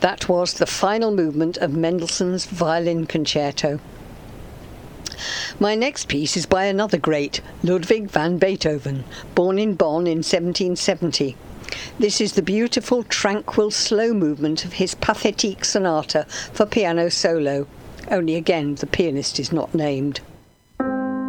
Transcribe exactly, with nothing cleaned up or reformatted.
That was the final movement of Mendelssohn's Violin Concerto. My next piece is by another great, Ludwig van Beethoven, born in Bonn in seventeen seventy. This is the beautiful, tranquil, slow movement of his Pathétique Sonata for piano solo. Only again, the pianist is not named.